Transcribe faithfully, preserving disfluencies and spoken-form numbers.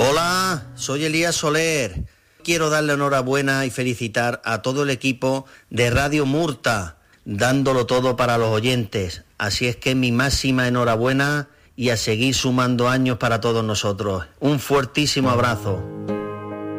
Hola, soy Elías Soler. Quiero darle enhorabuena y felicitar a todo el equipo de Radio Murta, dándolo todo para los oyentes. Así es que mi máxima enhorabuena y a seguir sumando años para todos nosotros. Un fuertísimo abrazo.